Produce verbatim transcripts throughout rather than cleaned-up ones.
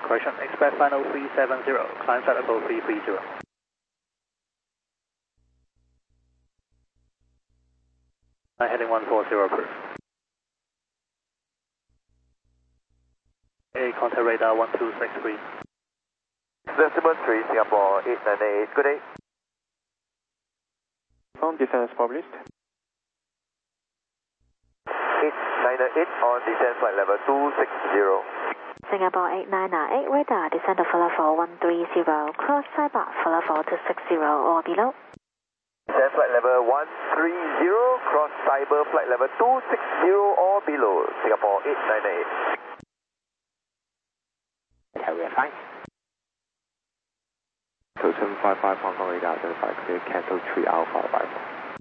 Correction, expect final three seven zero, climb flight level three three zero. Heading one four zero approved. A contact radar one two six three. Decimal three, Singapore eight nine eight, good day. On descent is published. eight nine eight on descent flight level two six zero. Singapore eight nine eight, radar, descend to flight level one three zero, cross Cyber, flight level two six zero or below. Descent flight level one three zero, cross Cyber, flight level two six zero or below, Singapore eight nine eight. Carrier five. two seven five five, Hong Kong radar, identify clear, cancel three Alpha arrival.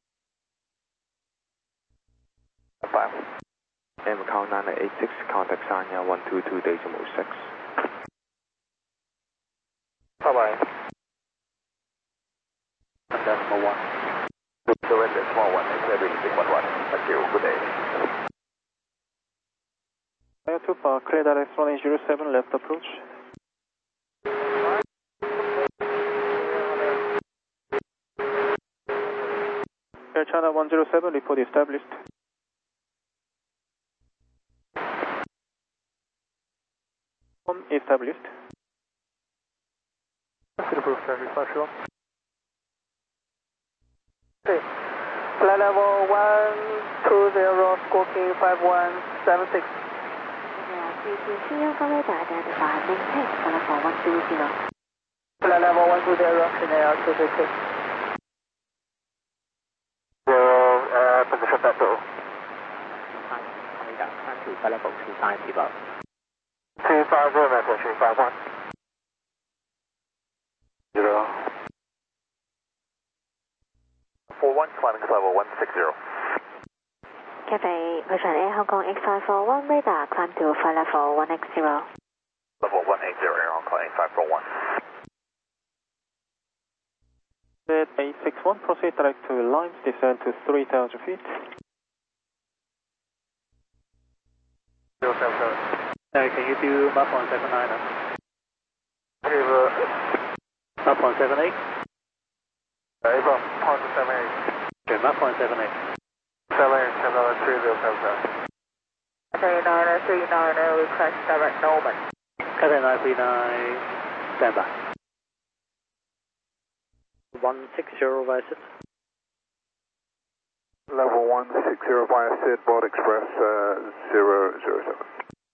five. M count nine eight six, contact Sanya one two two decimal six. Bye bye. Decimal one. Surrender small one, clearing six one one. Thank you, good day. Air two for clear direct runway zero seven, left approach. Air China one zero seven, report established. On established. Good approved, traffic five zero. Okay. Flight level one two zero, squawking five one seven six. three two three, Hong Kong radar, identify, maintain, flight level one two zero. Flight level one two zero, Chanel two six six. Zero, uh, position battle. Radar, climb to flight level two five zero. two five zero, message three five one. Zero. four one, climbing level one six zero. Cafe, Persian Air Hong Kong X five four one, radar, climb to flight level one X zero. Level one eight zero, Air Hong Kong eight five four one. eight six one, proceed direct to Limes, descend to three thousand feet. zero seven seven. Uh, can you do map one seven nine now? Ava, Map one seven eight? Ava, one seven eight. Okay, map one seven eight. seven eight, seven three zero seven seven. three nine three nine, request direct Norman. Cathay nine three nine, stand by. one six zero via sit. Level one six zero via Sid, Board Express uh, zero zero seven.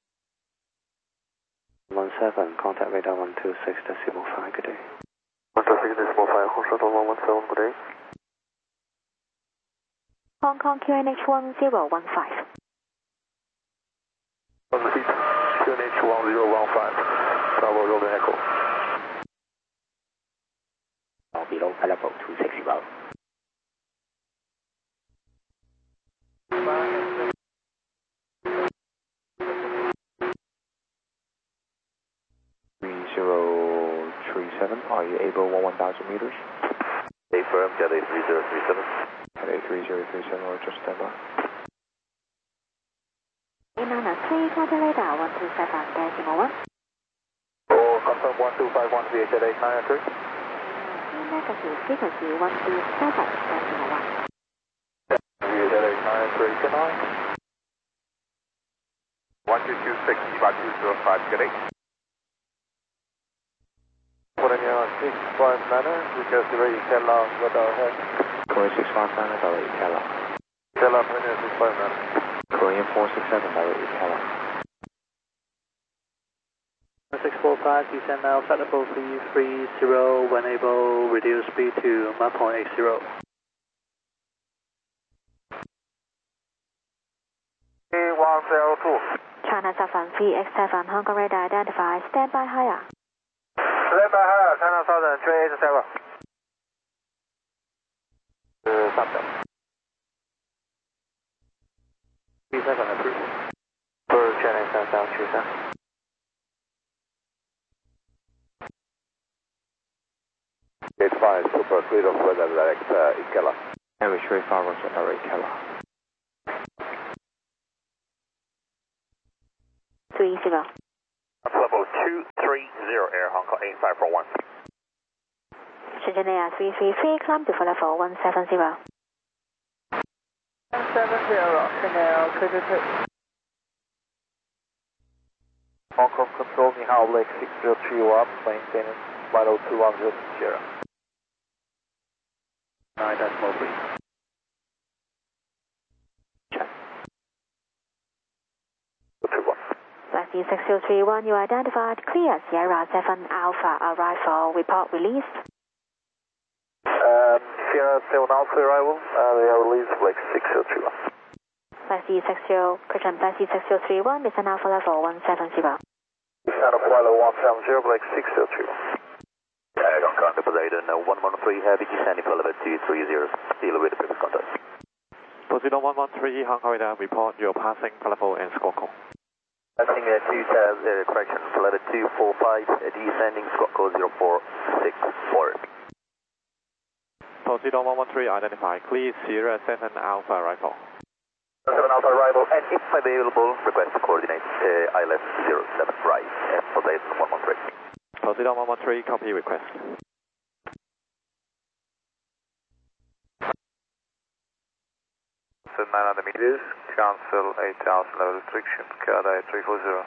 one seven, contact radar one two six decimal five, good day. one two six decimal five, Hong Shuttle one one seven, good day. Hong Kong Q N H one zero one five. On the seat, Q N H one zero one five, Bravo Golden Echo. Or below flight level two six zero. three zero three seven, are you able one one thousand meters? A firm, Cathay three zero three seven. Cathay three zero three seven, or just stand by. eight nine three, contact radar one two seven, decimal one. Oh, confirm one two five one, V H at eight nine three. Negative, frequency one two seven, decimal one. V H at eight nine three, good night. one two two six, five two zero five, good day. What are you six five nine, because the radio can loud, what the heck? Korean six five nine, direct Ikela. Tell up, six five nine. Korean four six seven, direct Ikela. six four five, descend now, flight level three three zero, when able, reduce speed to map point eight zero. one zero two. China seven three X seven, Hong Kong radar, identify, stand by higher. Stand by higher, China Southern three eight seven. Uh, Southern. three seven approved. For China Southern three seven. eight five, super clear of weather direct uh, Ikela. And we three five one, direct Ikela. three zero. Level two three zero, Air Hong Kong eight five four one. Shenzhen Air three three three, climb to level one seven zero. one seven zero, Chanel two two two. Hong Kong Control, Ni Hao, Lake six zero three one, maintenance, vital two one zero zero. nine decimal three. Check. Taxi six zero three one, you identified clear Sierra seven Alpha, arrival, report released. Um, Sierra seven Alpha arrival, uh, they are released Lake six zero three one. Taxi six zero, Christian Taxi six zero three one, descend Alpha level one seven zero. Descend Alpha level one seven zero, Lake six zero three one. Air Hong Kong, the Poseidon one one three, heavy descending for level two three zero, deal with the previous contact. Poseidon one one three, Hong Kong Radar, report your passing level and squawk call. Passing uh, two, uh, correction, for level two four five, uh, descending, squawk code zero four six four. Poseidon one one three, identify clear Sierra seven Alpha, arrival. seven Alpha arrival, and if available, request coordinates uh, I L F zero seven right, and Poseidon one one three. Poseidon one one three, copy request. So nine hundred meters, cancel eight thousand level restriction, K D I three four zero.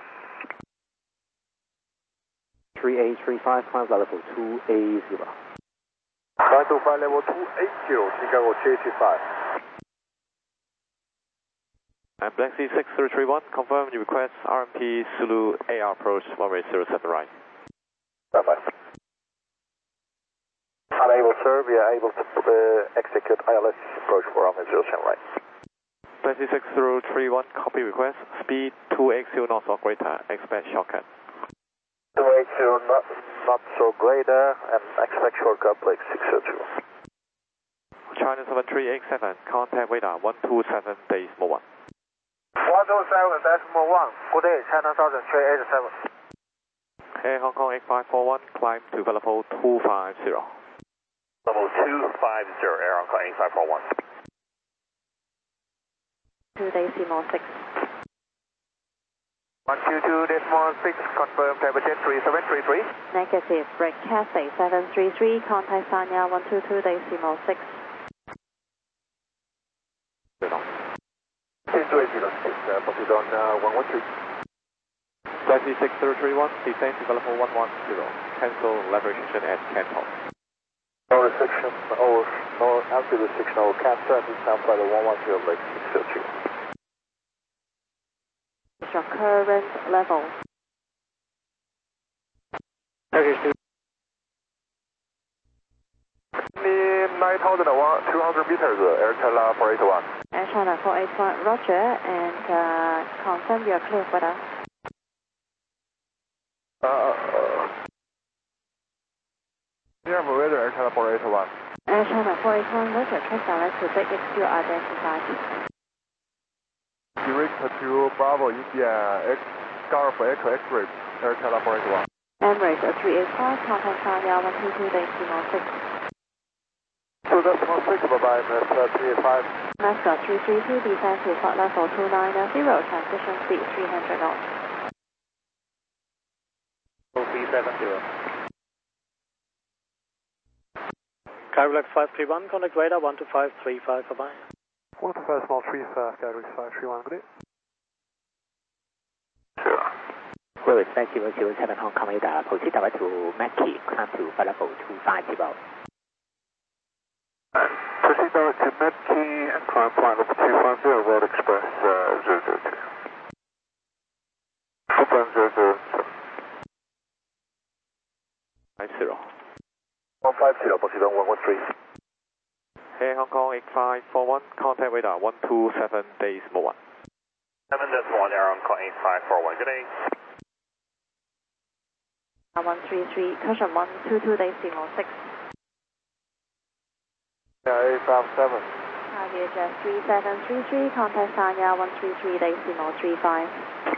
three eight three five, climb level two eight zero. Climb to flight level two eight zero, Chicago J T five. And Black Sea six three three one, confirm you request R M P Zulu A R approach runway zero seven right. Bye-bye. Unable, sir. We are able to uh, execute I L S approach for runway zero seven right. Black Sea six zero three one, copy request, speed two eight zero knots or greater, expect shortcut. two eight zero, not, not so greater, and expect shortcut Lake six zero two. China seven three eight seven, contact radar one two seven decimal one. one two seven decimal one, good day, China Southern three eight seven. Air Hong Kong eight five four one, climb to level two five zero. Level two five zero, Air Hong Kong eight five four one. two decimal six. one two two decimal six, confirm temperature three seven three three. Negative, break Cathay seven three three, contact Sanya one two two decimal six. Poseidon one one three. Taxi six zero three one, descend to level one one zero. Cancel level restriction at Canton. No restriction, no, no altitude restriction, no cancel, descend flight one one zero, Lake six zero two. Your current level. nine thousand two hundred meters, Air China four eight one. Air China four eight one, roger, and uh, confirm you're clear for that. Uh, uh, yeah, I'm aware Air China four eight one. Air China four eight one, roger, track direct to Big X Q identified. Direct to Bravo, India, X, Golf, Echo, X-ray, Air China four eight one. Emirates three eight five, contact Sanya one two two decimal six. two decimal six, bye-bye, Master three eight five. Master three three two, descend to flight level two nine zero, transition speed three hundred knots. three seven zero. Skyrock five three one, contact radar one two five three five, bye-bye. one two five small three five, Skyrock five three one, good day. Sure. Well, expect zero zero seven Hong Kong radar, proceed direct to Mackie, climb to flight level two five zero. Proceed direct to Medkey and climb flight level two five zero, World Express uh, zero zero two. Confirm zero zero seven. five zero. one five zero, Poseidon one one three. Air Hong Kong eight five four one, contact radar one two seven decimal one. seven decimal one, Air Hong Kong eight five four one, good day. one three three, cushion one two two decimal six. Yeah, eight five seven. V H S three seven three three, contact Sanya one three three decimal three five.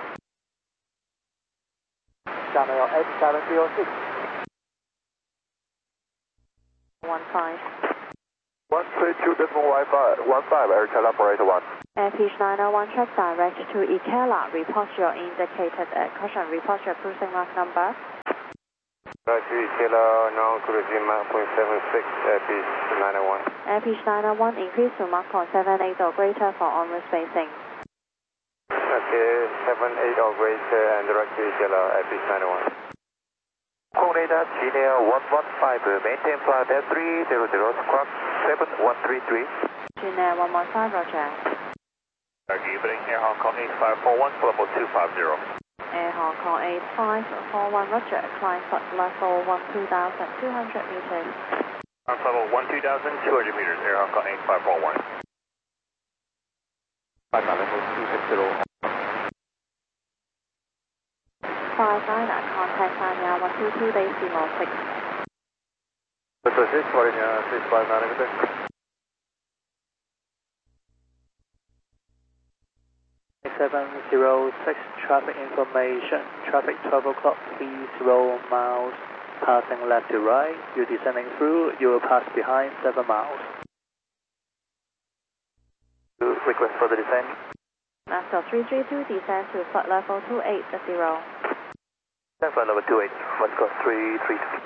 Channel eight seven zero six. one five. one three two decimal one five, Air China operator one. Air Peach nine oh one, check direct to Ikela. Report your indicated uh, caution. Report your cruising mark number. Right to Ikela, now cruising Mach point seven six, Air Peach nine oh one. Air Peach nine oh one, increase to Mach point seven eight or greater for onward spacing. Okay, seven eight or greater and direct to Ikela, Air Peach nine oh one. Call radar, Gmail one one five, maintain flight at three zero zero, squawk seven one three three. Gmail one one five, roger. Good evening, Air Hong Kong eight five four one, level two five zero. Air Hong Kong eight five four one, roger. Climb flight level one two thousand two hundred meters. Climb level one two thousand two hundred meters, Air Hong Kong eight five four one. Five nine level two six zero. Five nine, contact Sanya one two two decimal six. This is six, calling uh, six five nine, everything. seven zero six, traffic information. Traffic twelve o'clock, three zero miles. Passing left to right. You're descending through. You will pass behind seven miles. Request for the descent. Master three three two, descend to flight level two eight zero. Descent flight level two eight, West Coast three three two.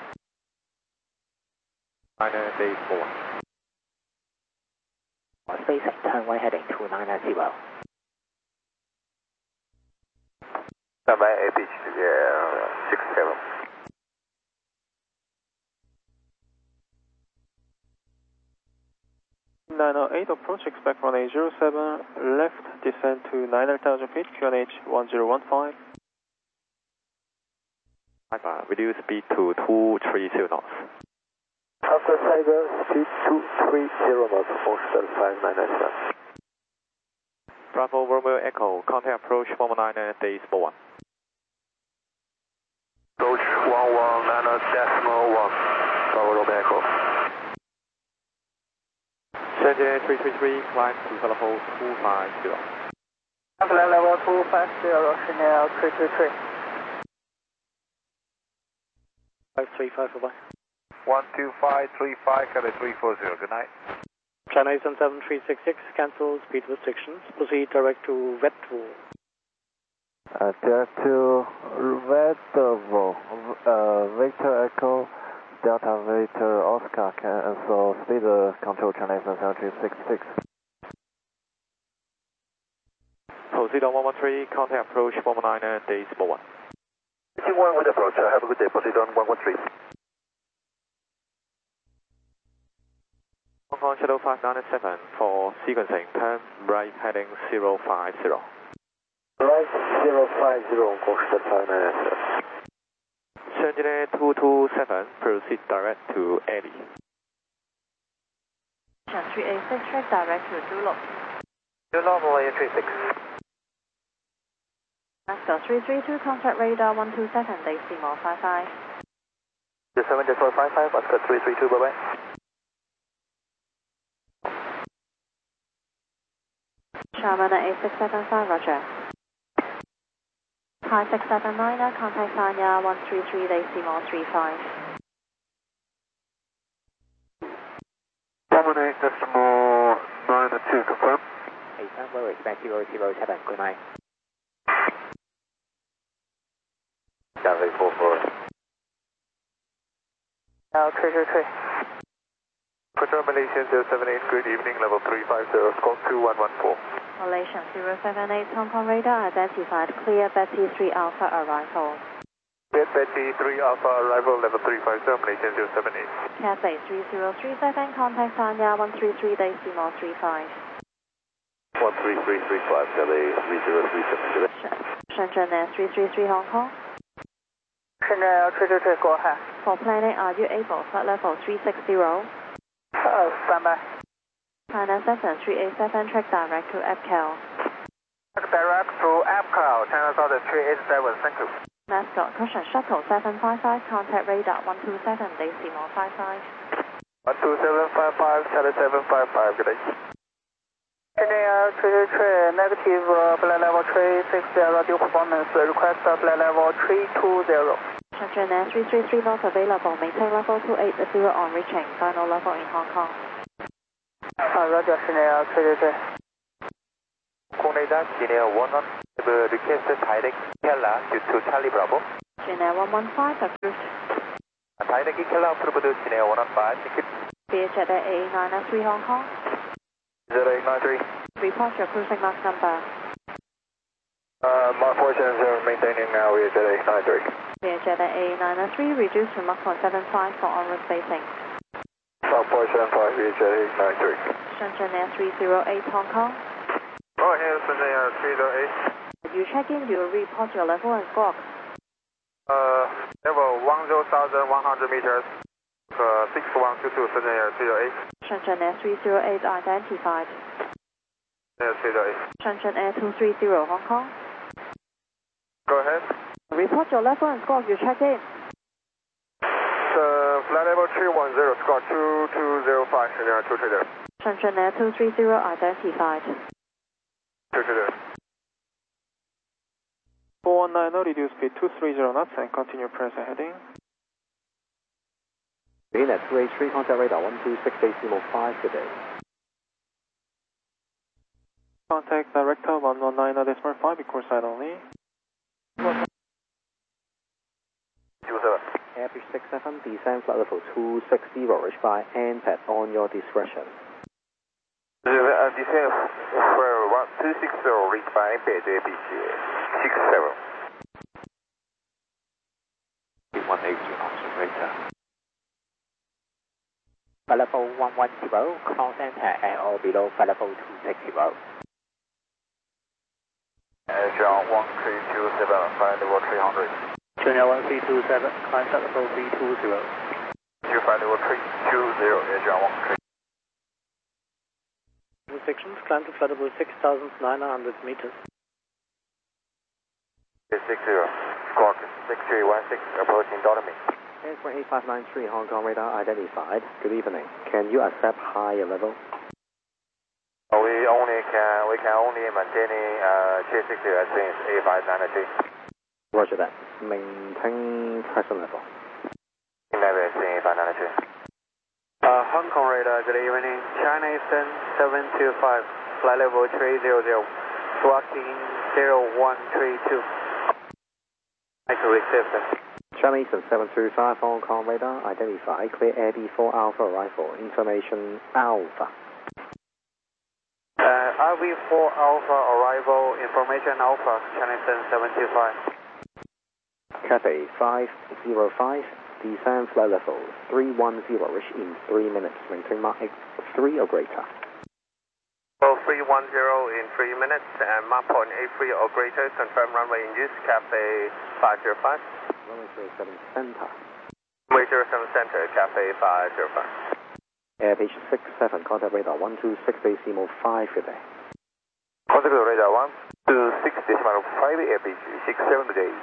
Niner days four. Spacing, turn right heading to nine zero. Standby Air Peach uh, six seven. nine oh eight, approach, expect runway zero seven, left, descend to nine thousand feet, Q N H one zero one five. Alpha, reduce speed to two three zero knots. Alpha Tiger, speed two three zero knots, Foxtrot five nine nine seven. Bravo Romeo Echo, contact approach one one nine days four one. Approach one one nine decimal one, Bravo Romeo Echo. Shenzhen three three three, climb to level two five zero. Flight level two five zero, Chanel three three three. five three five, bye. one two five three five, Kelly three four zero, good night. China Eastern seven three six six, cancel speed restrictions. Proceed direct to Vetvo. Uh, direct to Vetvo, uh, Victor Echo, Delta Victor Oscar, and so speed uh, control China Eastern seven three six six. Proceed on one one three, contact approach one one nine days four one. one with approach, uh, have a good day, proceed on one one three. Hong Kong Shadow five nine seven for sequencing, turn right heading zero five zero. Right zero five zero, Hong Kong Shadow five nine seven. Shenzhen two two seven, proceed direct to Eddie. three eight six, track direct to Dulop. Dulop, Malaya three six. Master three three two, contact radar one two seven, decimal five five. seven decimal five five, Oscar three three two, bye bye. Sharman eight six seven five, roger. Hi six seven nine, contact Sanya one three three, decimal three five. one one eight decimal nine two, confirm. Hey, Sunwell, expect zero zero seven, good night. Stanley four four. Now three three three. Control Malaysian zero seven eight, good evening, level three five zero, squawk two one one four. Malaysian zero seven eight, Hong Kong radar identified, clear Betty three Alpha arrival. Clear Betty three Alpha arrival, level three five zero, Malaysian zero seven eight. Cathay three zero three seven, contact Sanya one three three, decimal three five. one three three three five, Cathay three zero three seven. Shenzhen Air three three three, Hong Kong. Chanel three three three, go ahead. For planning, are you able, flight level three six zero? Uh, standby. China Southern three eight seven, track direct to Epcal. Direct to Epcal, China Southern three eight seven, thank you. Mascot caution shuttle seven five five, contact radar one two seven, decimal five five. one two seven five five, China seven five five, good day. Chanel three three three, negative uh, flight level three six zero, due performance, request uh, flight level three two zero. Shenzhen Air three three three, not available, maintain level two eight zero on reaching, final level in Hong Kong. Uh, Roger, Chennai three three. Conradar, Chennai one one five, request direct Kela due to Charlie Bravo. Chennai one one five, approved. Direct Kela approved, Chennai one one five, thank you. Vietjet Air A eight nine three Hong Kong. zero eight nine three. Report your cruising mark number. Uh, Mark four seven zero, maintaining now, Vietjet eight nine three. Vietjet Air A eight nine three, reduced to Mach one seven five for onward spacing. Mark four seven five, Vietjet eight nine three. Shenzhen Air three zero eight Hong Kong. Oh, here, Shenzhen Air three zero eight. If you check in, you will report your level and squawk. Uh, level one zero thousand one hundred meters. Uh, six one two two, Shenzhen Air three zero eight. Shenzhen Air three zero eight identified. Air three zero eight. Shenzhen Air two three zero Hong Kong. Go ahead. Report your level and squawk, you check in. Uh, flight level three one zero, squawk two two zero five, Shenzhen Air two three zero. Shenzhen Air two three zero identified. two three zero. four one nine zero, reduce speed two three zero knots and continue present heading. Green at two eight three, contact radar one two six decimal five today. Contact director one one nine decimal five, record side only. two seven. Airbus six seven, descend flight level two six zero, reach by N PAD on your discretion. Uh, descend for one two six zero, reach by N PAD A B C six seven. one eight two knots, operator. Flight level one one zero, cross enter at or below flight level two six zero. John one three two seven, flight level three hundred. Chennai one three two seven, climb flight level three two zero. You flight level three two zero, John one three. Sections, climb to flight level six thousand nine hundred meters. six zero, squawk six three one six, approaching Dolomite. Airport eight five nine three, Hong Kong radar identified. Good evening. Can you accept higher level? We only can, we can only maintain uh, G six zero since eight five nine three. Roger that. Maintain present level. Never seen eight five nine three. Uh, Hong Kong radar, good evening. China Eastern seven two five, flight level three zero zero, squawking zero one three two. I can receive that. China Eastern seven two five, Hong Kong radar identified. Clear Air B four Alpha arrival. Information Alpha. Uh, R V four Alpha arrival, information Alpha, China Eastern seven two five. Cathay five zero five, descend flight level three one zero, reach in three minutes. Maintain Mach three or greater. So three one zero in three minutes and Mach point eight three or greater, confirm runway in use, Cathay five zero five. Runway zero seven center. Runway zero seven center, Cathay five zero five. Airbus six seven, contact radar one two six decimal five today. Contact radar one two six decimal five, Airbus six seven today.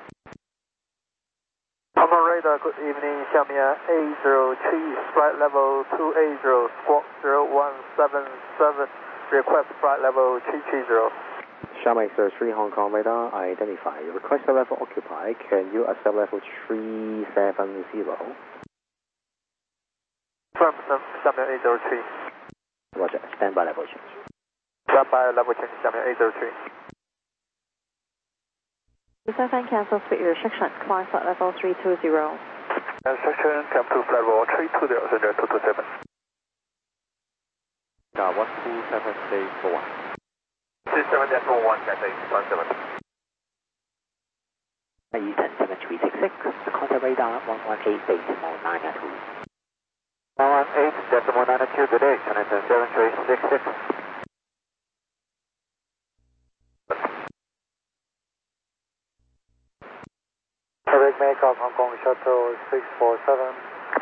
Hong Kong radar, good evening. Xiaomi eight zero three, flight level two eight zero, squawk zero one seven seven, request flight level three three zero. Xiaomi zero three, Hong Kong radar identified. Request level occupied. Can you accept level three seven zero? Firm, Xiaomi eight zero three. Roger, standby level change. Standby level change, Xiaomi eight zero three. seven cancel speed restriction, climb flight level three two zero. Instruction, come to flight level three two zero, Center two two seven. Uh, one two seven, stay for one. two seven decimal one, Cathay one seven. Eastern seven three six six, contact radar one one eight decimal nine two. one one eight decimal nine two, good day, China seven three six six. Correct makeup, Hong Kong Shuttle six four seven.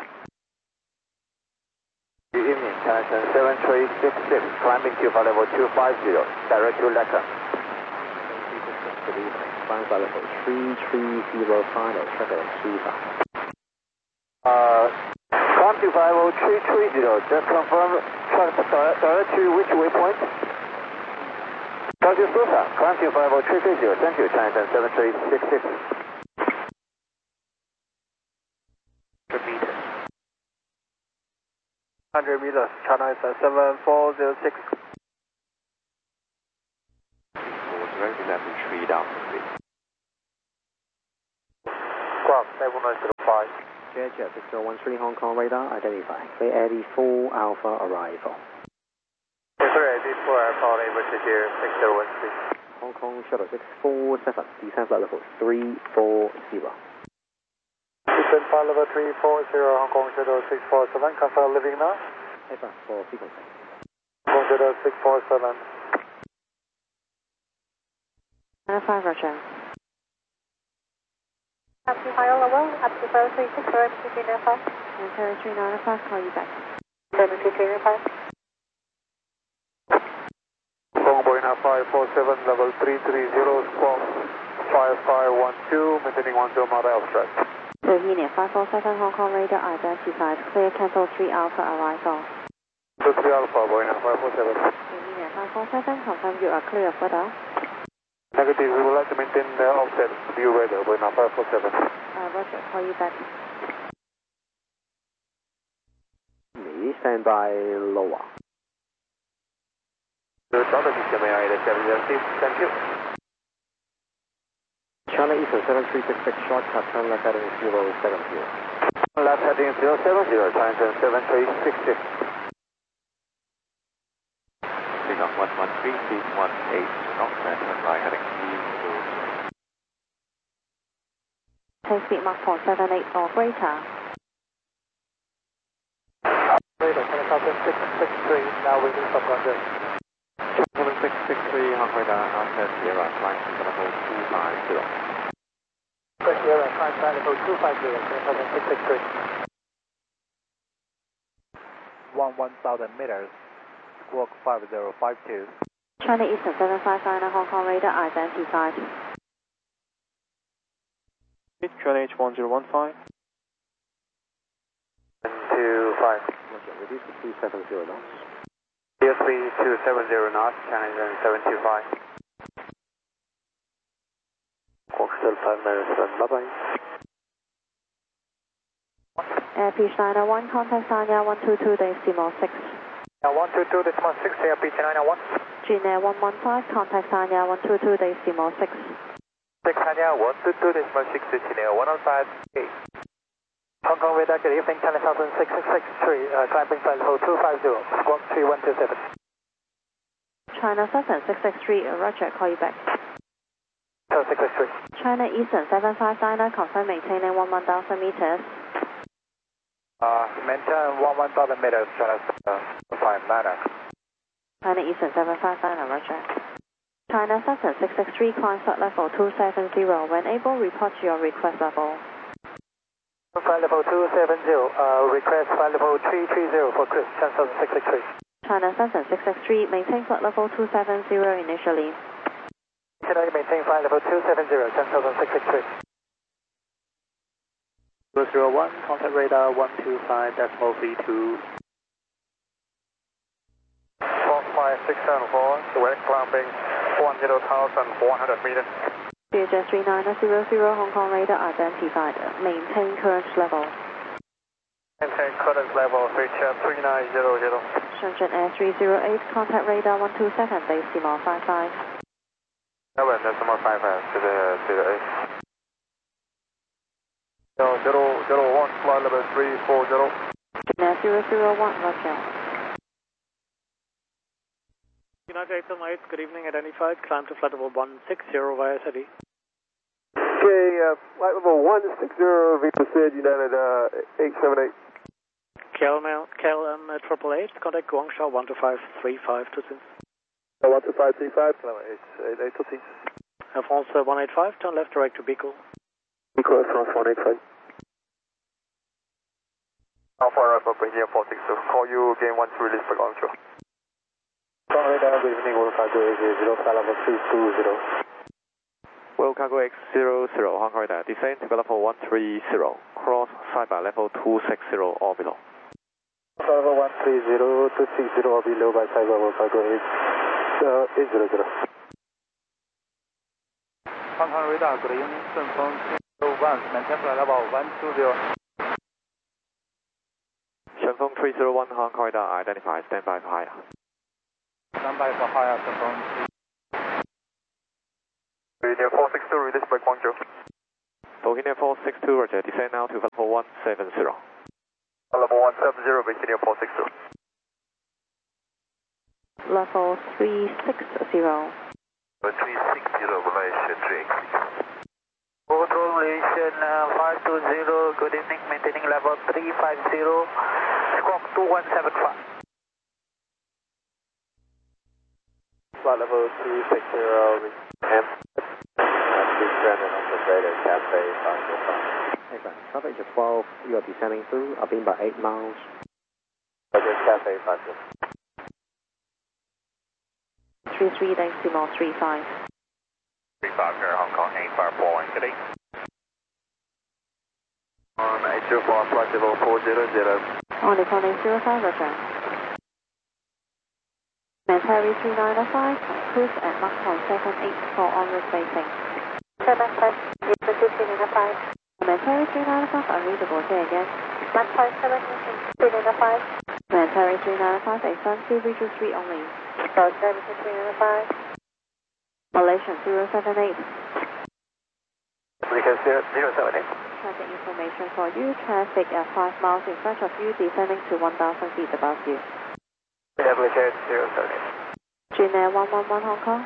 Good evening, China seven three six six, climbing to flight level two five zero, direct to Lacon. Good evening. Climb flight level three three zero, final, traffic Kiva. Uh, climb to flight level three three zero, just confirm, direct, direct to which waypoint? Thank you, Susa. Climb to flight level three three zero, thank you, China seven three six six. Repeat. one hundred meters, China is at seven four zero six. four zero, eleven three down to three. Squawk seven nine zero five. Jet Jet six zero one three Hong Kong radar identified. Clear Eddie four Alpha arrival. Clear Eddie four Alpha arrival to here six zero one three. Hong Kong Shuttle six four seven, descent flight level three four zero. Descent flight level three four zero, Hong Kong Shuttle six four seven, confirm living now. Advance for sequencing. Hong Kong Shuttle six four seven. nine five, Roger. Up to higher level, up to zero three six zero, three nine five. zero three nine five, call you back. seven two three nine five. Hong Kong five four seven, level three three zero, squawk five five one two, maintaining one zero mile abstract. So Union five four seven, Hong Kong radar identified. Clear cancel three Alpha arrival. two three Alpha, Boeing five four seven. So Union five four seven, confirm you are clear for the. Negative, we would like to maintain the offset view weather, Boeing five four seven. Uh, Roger, call you back. Me, stand by lower. China Eastern seven three six six, shortcut, turn left heading zero seven zero. Left heading zero seven zero, China seven three six six. Speed on one one three, speed one eight knots, and turn right heading three zero. Take speed Mach four seven eight or greater. Radar, China Southern six six three, now waiting for contact. seven six six three, Hong Kong radar, outside Sierra, flying to level two five zero. Sierra, climb flight level two five zero, China Southern six six three. One one thousand meters, squawk five zero five two. China Eastern seven five nine, Hong Kong radar identified. Q N H one zero one five. two five. Roger, reduce to two seven zero knots. Zero three two seven zero knots, China seven two five. Squawk still five minutes, bye bye. Air Peach nine oh one, contact Sanya one two two decimal six. Now one two two decimal six, Air Peach nine oh one. Gina one one five, contact Sanya one two two decimal six. six Sanya one two two decimal six, Gina one oh five. Hong Kong radar, good evening, China Southern six six six three, uh, climbing flight level two five zero, squawk three one two seven. China Southern six six three, Roger, call you back. So six six three. China Eastern seven five nine, confirm maintaining one one thousand meters. Uh, maintain one one thousand meters, China five nine. China Eastern seven five nine, Roger. China Southern six six three, climb flight level two seven zero. When able, report your request level. Flight level two seven zero, uh, request flight level three three zero for Chris, China Southern six six three. China Southern six six three, maintain flight level two seven zero initially. China maintain flight level two seven zero, China Southern six six three. zero zero one, contact radar one two five decimal three two. four five six seven four, direct climbing one zero thousand four hundred meters. V H S three nine zero zero, Hong Kong radar identified. Maintain current level. Maintain current level, V H S three nine zero zero. Shenzhen Air three zero eight, contact radar one two seven, decimal five five. seven decimal five five, to the zero eight. zero zero zero one, flight level three four zero. Air zero zero one, Roger. United eight eight, good evening, identified, climb to flight level one six zero via city. Okay, uh, flight level one six zero, Victor said United uh, eight seven eight. K L M, K L M eight eight eight, contact Guangzhou one two five three five two six. one two five three five, eight eight eight two six. Air France one eight five, turn left direct to Bico. Bico, Air France one eight five. Alpha Alpha, India four six two, call you again once released for Guangzhou. Hong Kong radar, good evening, World Cargo X zero, flight level three two zero. World Cargo X zero zero, Hong Kong radar, descend to level one three zero, cross side by level two six zero or below. Level one three zero, two six zero or below by side by World Cargo X eight zero zero. Hong Kong radar, good evening, 顺风two zero one, maintain flight level one two zero. 顺风 three zero one Hong Kong radar identified, stand by for higher. Stand by for higher, confirm. Virginia four six two, release by Guangzhou. Virginia four six two, roger, descend now to level one seven zero. Level one seven zero, Virginia four six two. Level three six zero. three six zero, Malaysia three X six. Control Malaysian uh, five two zero, good evening, maintaining level three five zero, squawk two one seven five. Flight level three six zero, M. Please Brandon on the radar, Cafe five zero five. Excellent. Traffic is twelve, you are descending through, up in by eight miles. Roger, Cafe five zero. three three decimal three five. three five here, Hong Kong, eight five four one, good day. On eight zero four, flight level four zero zero. On the eight zero five, roger. Manhattan three nine five, cruise at Mach one seven eight for onward facing. seven five, three nine five. Manhattan three nine five, unreadable, say again. Mach one seven eight, three nine five. Manhattan three nine five, extensive region three only. Roger, three nine five. Malaysian zero seven eight. Malaysian zero seven eight. Traffic information for you, traffic at five miles in front of you, descending to one thousand feet above you. Malaysian zero seven eight. Gmail one one one Hong Kong.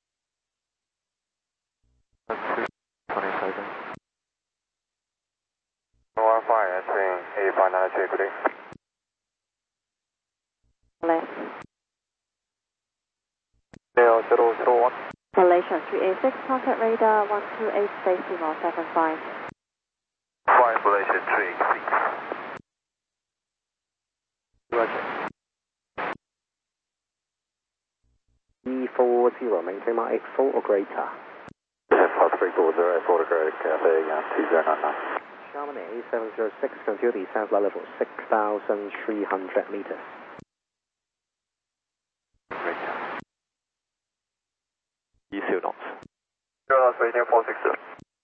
one five, entering eight five nine three, good day. Left. zero zero zero one. Malaysian three eight six, contact radar one two eight decimal seven five. five, Malaysian three X six. Roger. E four zero, maintain Mach eight full or greater. Pacific four zero, Photographic Cafe again, two zero nine nine. Chamonix seven zero six, continue descent flight level six thousand three hundred meters. Zero knots. Zero knots, Virginia four six zero.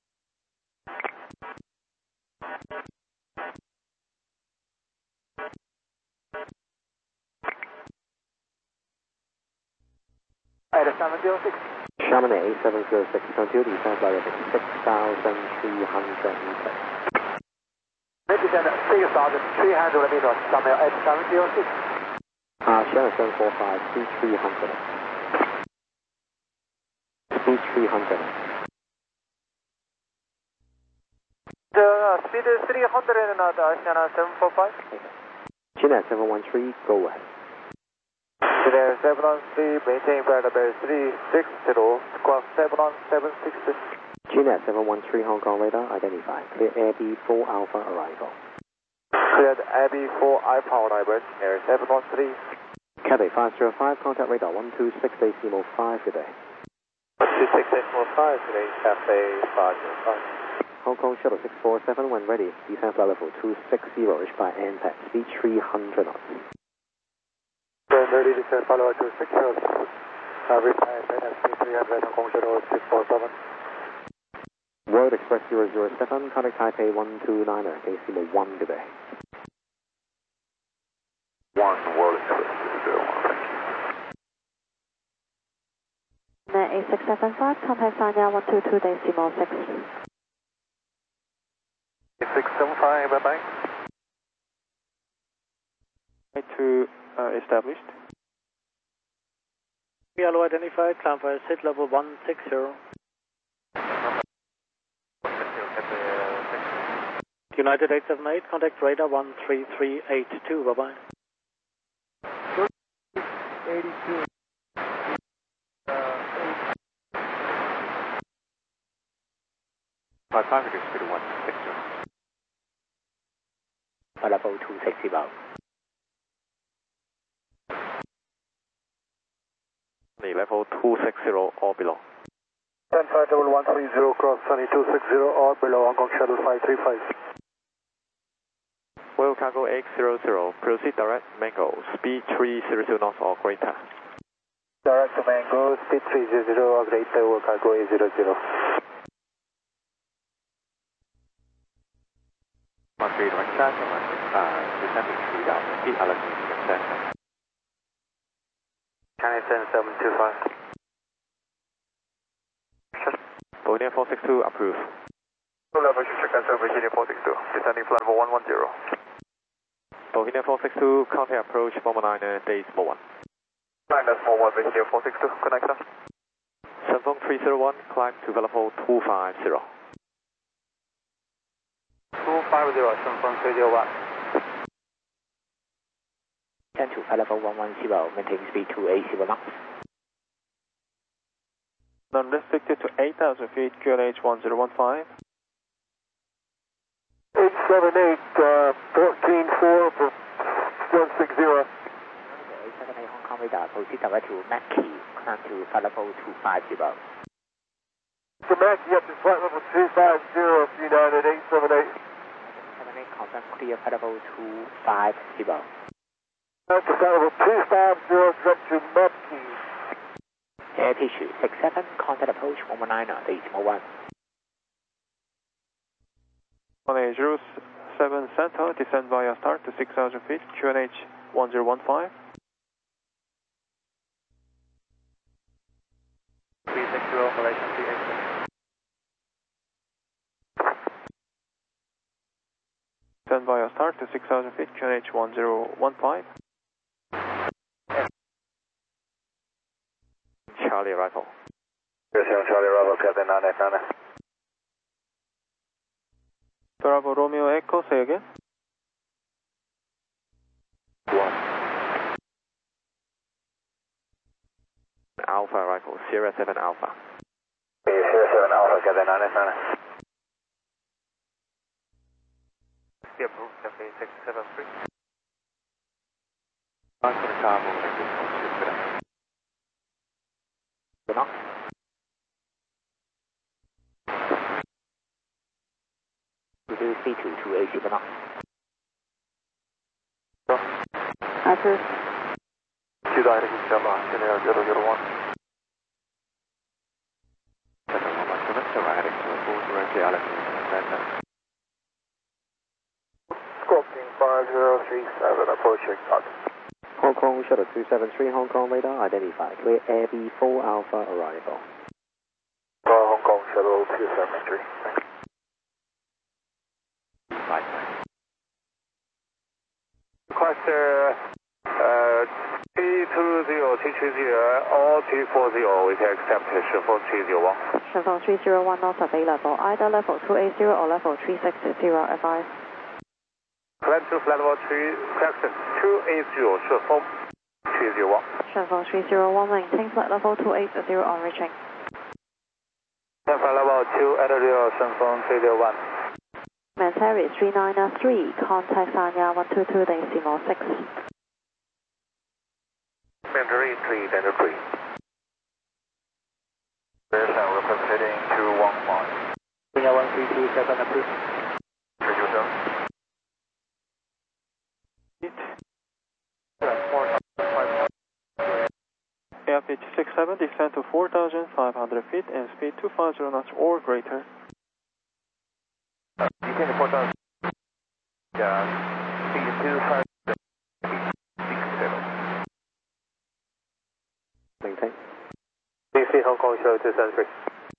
Ada seven zero six. Chamonix seven zero six, continue descent flight level six thousand three hundred meters. Descend six thousand three hundred meters, Samuel Ada seven zero six. Uh, Shannon seven four five, speed three hundred. Speed three hundred. The uh, speed is three hundred and uh, Shannon seven four five. Jeanette seven one three, go ahead. Jeanette seven one three, maintain flight level three six zero, squawk seven one seven six. Jeanette seven one three, Hong Kong radar identified. Clear Air B four Alpha arrival. Cleared Abbey four Alpha arrival, Air seven one three. Cathay five zero five, contact radar one two six decimal five today. one two six decimal five today, Cathay five zero five. Hong Kong Shuttle six four seven, when ready, descent flight level two six zero, reach by N P A C, speed three hundred knots. When ready, descent flight level two six zero, uh, reach by N P A C, speed three hundred, Hong Kong Shuttle six four seven. World Express zero zero seven, contact Taipei one two nine, decimal one today. one, World Express zero one, thank you. Net eight six seven five, contact Sanya one two two decimal six. eight six seven five, bye bye. Flight two uh, established. We are identified, climb for seat level one six zero. United eight seven eight, contact radar one three three eight two, bye bye. eighty-two. Five five, reduce speed to one six zero. Level two six zero. The level two six zero or below. ten five double one three zero, cross Sunny two six zero or below, Hong Kong Shuttle five three five. World Cargo X zero zero, proceed direct Mango, speed three zero zero knots or greater. Direct to Mango, speed three zero zero or greater, World Cargo A zero zero. Mark three, direct taxi, uh, descending three thousand feet, altitude descent. China seven seven two five. Bohemian four six two, approve. Level check cancel Virginia four six two, descending flight level one one zero. Bohemian four six two, contact approach one one nine, decimal one. Nine decimal one, Virginia four six two, connect sir. Sunfeng three zero one, climb to level two five zero. two five zero, Sunfeng three zero one. ten to flight level one one zero, maintain speed two eight zero knots. Non-restricted to eight thousand feet, Q N H one zero one five. eight seven eight, uh, fourteen four for one six zero. eight seven eight Hong Kong radar, proceed direct to Mackie, climb to flight level two five zero. For Mackie up to flight level two five zero, three nine at eight seven eight. eight seven eight, confirm clear flight level two five zero. Up to flight level two five zero, direct to Mackie. Air tissue six seven, contact approach one one nine, decimal one. one eight zero seven Center, descend via start to six thousand feet, Q N H one zero one five. three six zero, Malaysian three eight six. Descend via start to six thousand feet, Q N H one zero one five. Charlie Rifle. Charlie Rifle, Captain nine eight nine. Bravo Romeo Echo, say again. One. Alpha Rifle, Sierra seven Alpha. Sierra seven Alpha, Captain nine eight nine. Yeah, approved, Captain six seven three. I'm going to car moving this one, shoot it. Knock. Reduce speed to two eight zero knots. Approve. Two direct Java, Sierra zero zero one. seven one one seven, so we're heading to a full direct altitude descent. Scorpion five zero three seven, approaching target. Hong Kong Shuttle two seven three, Hong Kong radar identified. Clear Air B four Alpha arrival. Uh, Hong Kong Shuttle two seven three. Right. Cluster uh, T two zero, T two zero, or T four zero, we can accept Shifeng three zero one. Shifeng three zero one not available, either level two eight zero or level three six zero, advise. Climb to flight level three, correction, two eight zero, Shifeng three zero one. Shifeng three zero one, maintain flight level two eight zero on reaching. Flight level two eight zero, Shifeng three zero one. Mantari three nine three, contact Sanya one two two decimal six. Mantari three nine three. There's our proceeding to one one. Sanya one three two seven, approved. three two seven. Air pitch six seven, descend to four thousand five hundred feet and speed two fifty knots or greater. Descend to four thousand. Yeah, speed two five six seven. Maintain. D C Hong Kong Shuttle two seven three.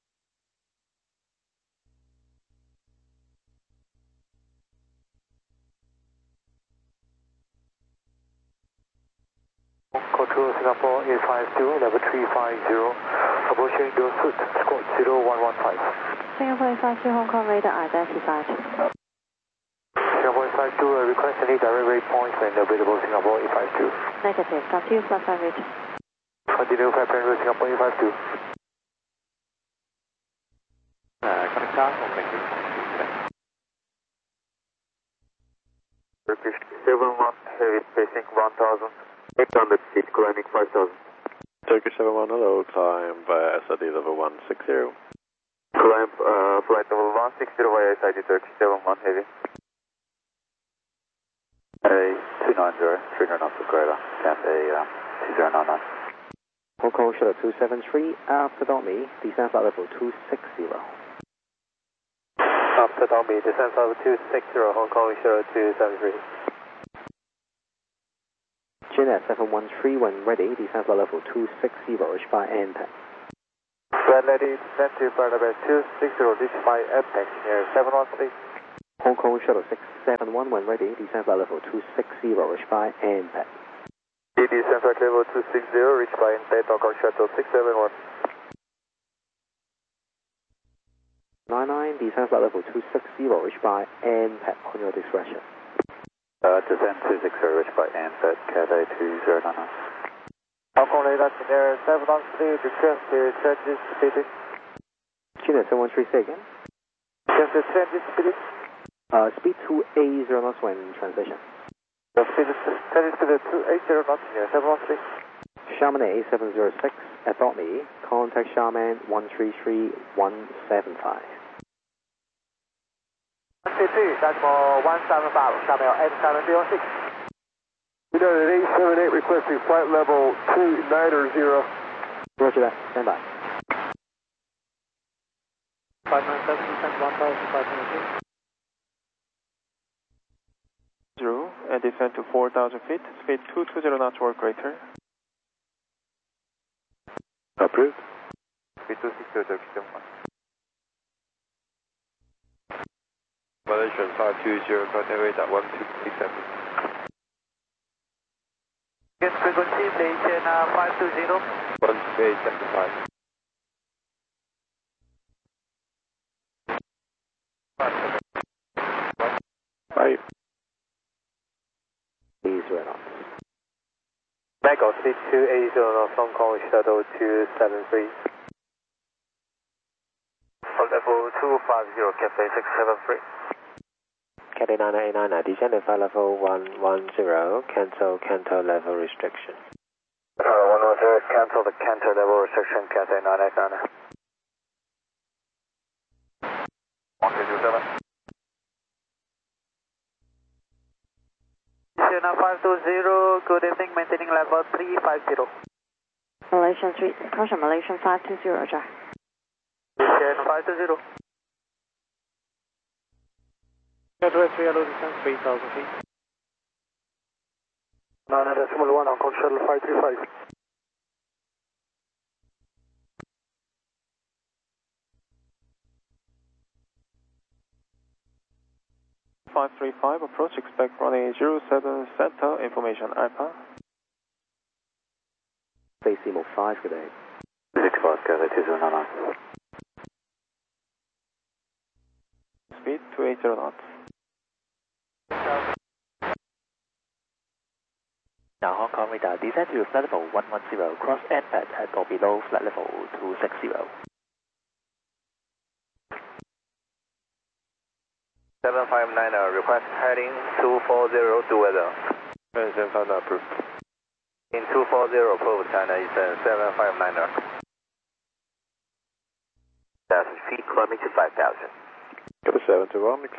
Control Singapore eight five two, level three five zero, approaching your suit, squad zero one one five. Singapore eight five two, Hong Kong radar identified. Singapore eight five two, uh, request any direct rate points and available Singapore eight five two. Negative, continue flight plan route. Continue flight plan route Singapore eight five two. Uh, connect car, moving this one, shoot it. Turkish seven one, heavy spacing one thousand eight hundred feet, climbing five thousand. Turkish seven one, hello, climb uh, S I D level one six zero. Climb uh, flight level one six zero via S I D Turkish seven one, heavy. A two nine zero, three hundred knots of greater, and a uh, two zero nine nine. Hong Kong Shuttle two seven three, after Domi, descend flight level two six zero. Uh, After Tommy, descend level two six zero, Hong Kong zero two seven three. Janet seven one three, when ready, descend flight level two six zero, reach by N PAD. Flight ready, descend to flight level two six zero, reach by N PAD, near seven one three. Hong Kong Shuttle six seven one, when ready, descend flight level two six zero, reach by N PAD. Descend flight level two six zero, reach by N PAD, Hong Kong Shuttle six seven one. nine nine, descend flight level two six zero, reach by N PAD, on your discretion. Uh, descend two six zero, reach by N PAD, Cathay two zero nine nine. Hong Kong radar near seven one three, request the changes speed. Janet seven one three, say again. Just the changes speed. Uh, speed two eighty knots when transition. The speed is changes speed two eighty knots near seven one three. Charman A seven zero six, adopt me, contact Charman one three three one seven five. one three three, that's for one seven five, Charman M seven zero six. United eight seven eight requesting flight level two niner zero. Roger that, stand by. five nine seven, descend one thousand five hundred feet. Zero, and descend to four thousand feet, speed two two zero knots or greater. Approved. Speed two six zero, Q one. Malaysian five two zero, contact radar one two six seven. Yes, frequency, Malaysian uh, five two zero. one two eight seven five. Bye. Please run off. Mango, speed two eighty knots, Hong Kong Shuttle two seven three. Flight level two five zero, Cathay six seven three. Cathay nine eight nine, descend at flight level one one zero, cancel canto level restriction. Uh, one one zero, cancel the canto level restriction, Cathay nine eight nine. one two two seven. Malaysian five two zero, good evening, maintaining level three five zero. Malaysian three, caution Malaysian five two zero, Roger. Malaysian five two zero. Gateway three, hello, descend three thousand feet. nine decimal one, Hong Kong Shuttle five three five. five three five, approach, expect runway zero seven, center, information Alpha. Base Seymour five, good day. six five, Cathay two zero nine nine. Speed two eighty knots. Now Hong Kong radar, descend to flight level one one zero, cross N PAD at or below flight level two six zero. seven five nine, uh, request heading two four zero to weather. seven five nine approved. In two four zero, approved, China Eastern seven five nine. Thousand feet, climbing to five thousand. Got a seven to one.